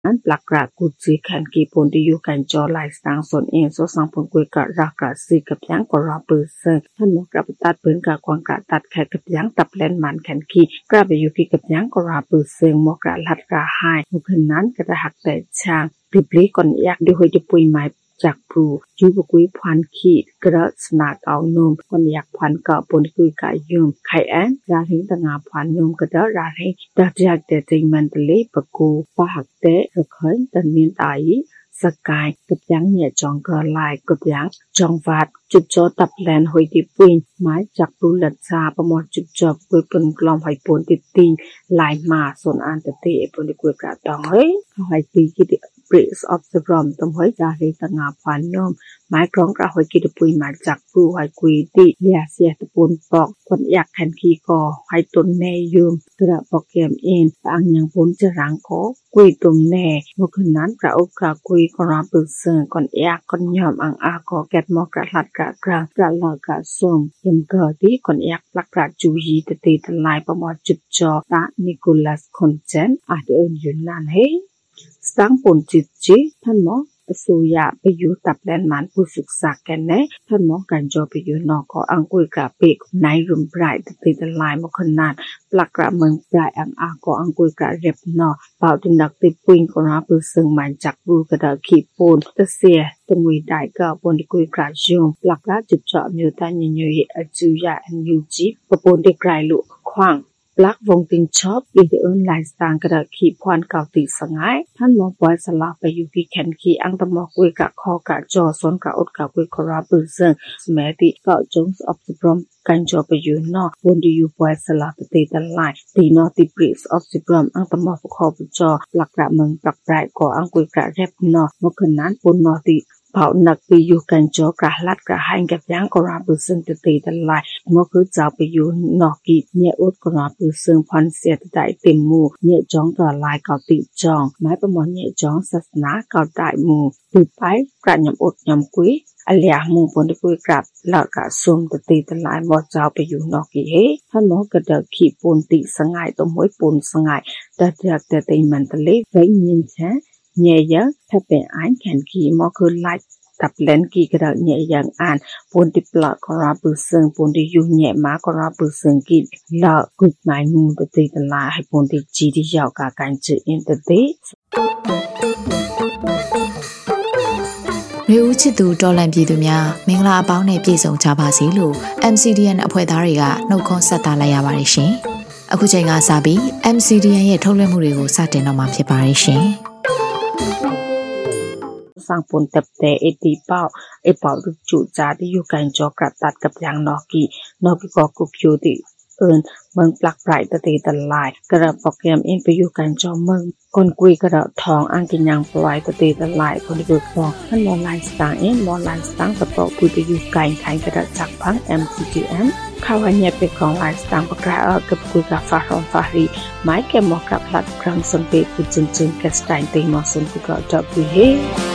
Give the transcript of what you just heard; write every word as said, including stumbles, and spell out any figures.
นั้นปลักกระกุจีแขนกีปนที่อยู่กันจอลายสางส่วนเองโซสังผลกุยกะรักกะซีกับยังกรอปืนเซิงท่านหมอกระตัดปืนกะควงกะตัดแขกกับยังตับแลนมันแขนกีกระไปอยู่ที่กับยังกรอปืนเซิงหมอกระลัดกระหายมุขนั้นกระหักแต่ช่างปลิบลีก่อนอยากดูหอยจะปุยไม้จากปลูจูบกุยพวันขีดกระสนาเกานมก่อนอยากพวันเกาปนกุยกะยืมไข่แอนราหิงตงาพวันนมกระเดาราหิงดักจากแต่ใจมันตะเลปะกูปะหักเตะระเคินตันเมียนตายสกายกับยังเนี่ยจองกระลายกับยังจองวาดจุดจอตับแลนหอยดิปุยไม้จากปลูหลัดซาประมอจุดจอบกุยปนกลอมหอยปนติดตีนลายมาส่วนอันตะเตะปนกุยกระตองเฮ้ยหอยตีกิดPrince of the Rom ตมหอยจารีตงาพานนมไม้กรองกระหอยกิดปุยมาจากปูหอยกุยติเลียเสียตะปูนปอกคนอยากแขนขีกอหอยตุนแนยืมกระปอกเกมเอ็นอังยังพ้นจะรังโคกุยตุนแนเมื่อคืนนั้นกระอุกระกุยกระปืนเซิงก่อนอยากก่อนยอมอังอากอแกดมอกระหลัดกระกลางกระหลอกระส้มยมเกิดที่ก่อนอยากปลักกระจูฮีตะตีทลายประมอจุดจอตานิโคลัสคอนเจนอาจเอิญยืนนานเฮสังปนจิตจีท่านหมอสุยาไปอยู่ตับแลนมันผู้ศึกษาแกนเน่ท่านหมอการจอไปอยู่นอกก็อังกุยกะเปกในรุมปลายติดลายมขนาดปลักกระเมืองปลายอังอาก็อังกุยกะเร็บนอเป่าตินักติดปิงก็รับปืนซึ่งมันจากบูกระดาขีปนตะเสียตงวีได้ก็ปนที่กุยกระจุงปลักกระจุดเจาะมิวตันยันยุยอจุยาอันยูจีปปนที่ไกลลุขวางปลักวงติงชอบอีเดินลายสางกระขีพวนเก่าติสงายท่านหมอปอยสลาไปอยู่ที่แขนขีอังตะหมอกกุยกะคอกะจอสนกะอดกะกุยคราปืนเซิงสมัยติเก่าจงส์ออฟthe prom กันจอไปอยู่นอกบนที่อยู่ปอยสลาไปตีตะลายตีนอติปริสออฟthe prom อังตะหมอกคอปจอปลักกระเมืองปลักปลายก่ออังกุยกะแรบนอเมื่อคืนนั้นปนนอติเผาหนักไปอยู่กันจอกระลัดกระหันกับยังกราบือซึ่งจะตีตะลายเมื่อคือจะไปอยู่นอกกีเนี่ยอุดกราบือซึ่งพันเสียได้เต็มมูเนี่ยจองกระลายเก่าติจองไม้ประมวลเนี่ยจองศาสนาเก่าได้มูติดไปกระยำอดยำกุยอเลียมูปนที่กุยกลับหลักกะซุ่มจะตีตะลายบ่เจ้าไปอยู่นอกกีเฮท่านหมอกระเดกขีปนติสงายต้มห้อยปนสงายแต่จากแต่ตีมันตะเล็กไว้ยินแช่เนียยะถ้าเป็นอ่านแขนขีมอคือไล่ตับเลนกีกระดาษเนียอย่างอ่านปนติปลากราปืนเซิงปนติอยู่เนียมากราปืนเซิงกีละกุดหมายงูตะตีตะลาให้ปนติจีที่ยาวกาการจืดอินเตอร์เตเรื่องชิดูดอลลันปีตุเมียมิงลาเป้าในปีส่งชาบาสีลู เอ็ม ซี ดี เอ็น อภัยดาริกะนกคอนสัตตาลายาบาริชิအခုချိန်ကစပြီး เอ็ม ซี ดี เอ็น ရဲ့ထုတ်လွှင့်မှုတွေကိုစတင်တော့မှာဖြစ်ပါတယ်ရှင်สร้างปนเต็บแต่เอตีเป้าไอเป่าจุจาที่อยู่กันจอกระตัดกับยางนอกีนอกีก็กุกอยู่ที่เอิญเมืองปลักปลายตะตีตะลายกระปอกแกมเอ็นไปอยู่กันจอเมืองคนกุยกระทองอังกินยางปลายตะตีตะลายคนกุยทองท่านมอลายสตางเอ็นมอลายสตางตะโตกุยไปอยู่ไกลไทยกระจักพัง เอ็ม ซี ดี เอ็นข้าวอันนี้เป็นของลายสตางประกาศกับกุยกับฟาร์มฟารีไม้แกมอกับพลัดครั้งสังเกตกุยจริงๆกับสไตล์ตีมอสนกุยกับดับเบิลเฮ